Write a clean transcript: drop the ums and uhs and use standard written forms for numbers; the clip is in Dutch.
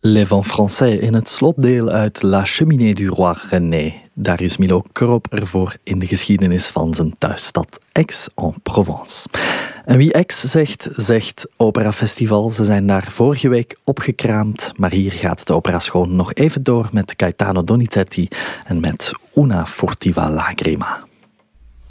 Les Vents Français in het slotdeel uit La Cheminée du Roi René. Darius Milhaud kroop ervoor in de geschiedenis van zijn thuisstad Aix-en-Provence. En wie Aix zegt, zegt Operafestival. Ze zijn daar vorige week opgekraamd, maar hier gaat de opera schoon nog even door met Gaetano Donizetti en met Una furtiva lagrima.